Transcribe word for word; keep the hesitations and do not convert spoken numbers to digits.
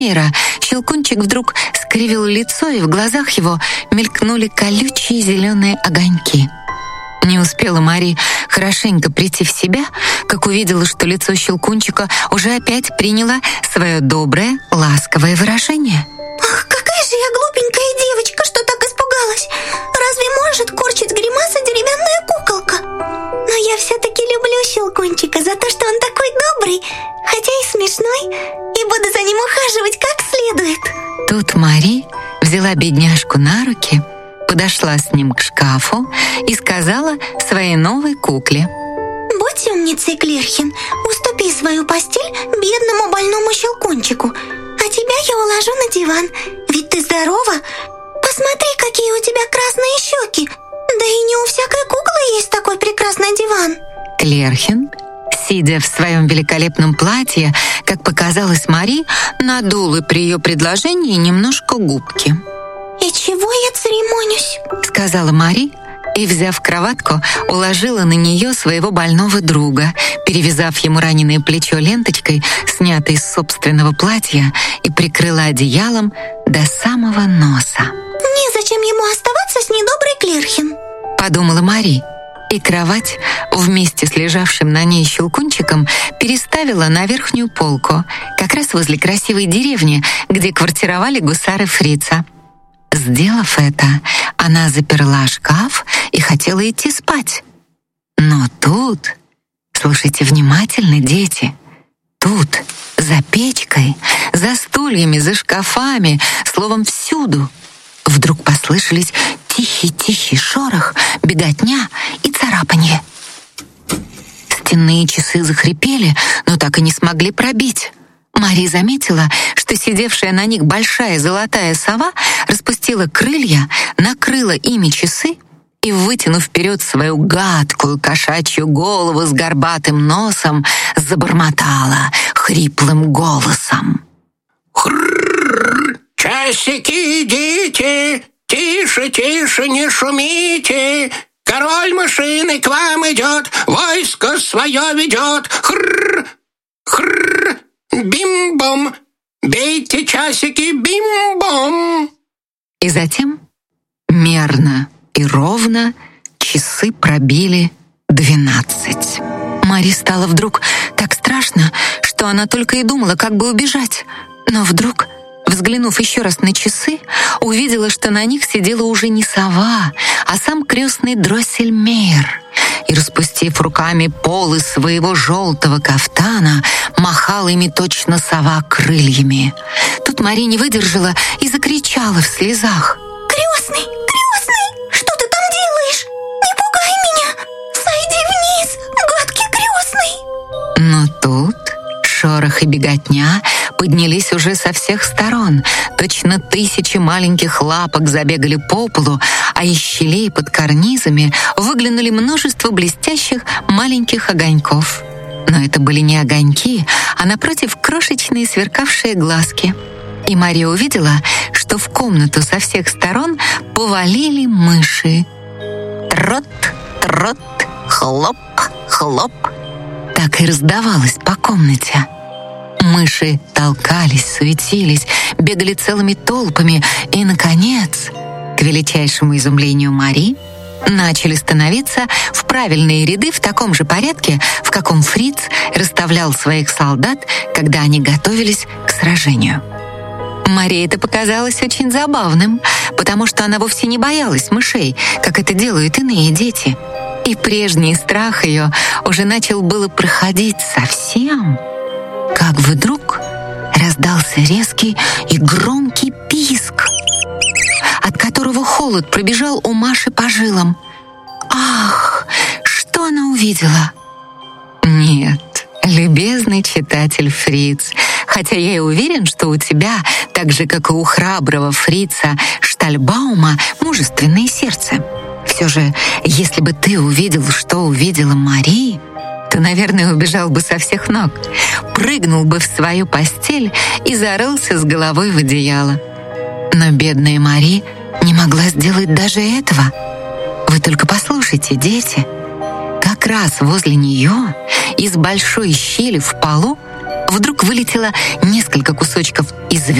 Ира, Щелкунчик вдруг скривил лицо, и в глазах его мелькнули колючие зеленые огоньки. Не успела Мари хорошенько прийти в себя, как увидела, что лицо Щелкунчика уже опять приняло свое доброе, ласковое выражение. «Ах, какая же я глупенькая девочка, что так испугалась! Разве может корчить гримасы деревянная куколка? Но я все-таки люблю Щелкунчика за то, что он такой добрый, хотя и смешной, и буду за ним ухаживать как следует». Тут Мари взяла бедняжку на руки, подошла с ним к шкафу и сказала своей новой кукле: «Будь умницей, Клерхин, уступи свою постель бедному больному Щелкунчику, а тебя я уложу на диван, ведь ты здорова. Посмотри, какие у тебя красные щеки, да и не у всякой куклы есть такой прекрасный диван». Клерхин, сидя в своем великолепном платье, как показалось Мари, надула при ее предложении немножко губки. «И чего я церемонюсь?» — сказала Мари, и, взяв кроватку, уложила на нее своего больного друга, перевязав ему раненое плечо ленточкой, снятой с собственного платья, и прикрыла одеялом до самого носа. «Незачем ему оставаться с недоброй Клерхин», — подумала Мари, и кровать вместе с лежавшим на ней Щелкунчиком переставила на верхнюю полку, как раз возле красивой деревни, где квартировали гусары Фрица. Сделав это, она заперла шкаф и хотела идти спать. Но тут, слушайте внимательно, дети, тут, за печкой, за стульями, за шкафами, словом, всюду, вдруг послышались тихий-тихий шорох, беготня и царапанье. Стенные часы захрипели, но так и не смогли пробить. Мари заметила, что сидевшая на них большая золотая сова распустила крылья, накрыла ими часы и, вытянув вперед свою гадкую кошачью голову с горбатым носом, забормотала хриплым голосом: «Хрррр! Часики идите! Тише, тише, не шумите! Король машины к вам идет, войско свое ведет! Хрррр! Хрррр! Бим-бом! Бейте часики, бим-бом!» И затем мерно и ровно часы пробили двенадцать. Мари стало вдруг так страшно, что она только и думала, как бы убежать. Но вдруг, взглянув еще раз на часы, увидела, что на них сидела уже не сова, а сам крестный Дроссельмейр. И, распустив руками полы своего желтого кафтана, махал ими точно сова крыльями. Тут Мари не выдержала и закричала в слезах: «Крестный, крестный, что ты там делаешь? Не пугай меня! Сойди вниз, гадкий крестный!» Но тут шорох и беготня поднялись уже со всех сторон. Точно тысячи маленьких лапок забегали по полу, а из щелей под карнизами выглянули множество блестящих маленьких огоньков. Но это были не огоньки, а напротив крошечные сверкавшие глазки. И Мария увидела, что в комнату со всех сторон повалили мыши. Трот, трот, хлоп, хлоп. Так и раздавалось по комнате. Мыши толкались, суетились, бегали целыми толпами и, наконец, к величайшему изумлению Мари, начали становиться в правильные ряды в таком же порядке, в каком Фриц расставлял своих солдат, когда они готовились к сражению. Марии это показалось очень забавным, потому что она вовсе не боялась мышей, как это делают иные дети. И прежний страх ее уже начал было проходить совсем, как вдруг раздался резкий и громкий писк, от которого холод пробежал у Маши по жилам. Ах, что она увидела? Нет, любезный читатель Фриц, хотя я и уверен, что у тебя, так же, как и у храброго Фрица Штальбаума, мужественное сердце. Все же, если бы ты увидел, что увидела Мари, то, наверное, убежал бы со всех ног, прыгнул бы в свою постель и зарылся с головой в одеяло. Но бедная Мари не могла сделать даже этого. Вы только послушайте, дети. Как раз возле нее из большой щели в полу вдруг вылетело несколько кусочков из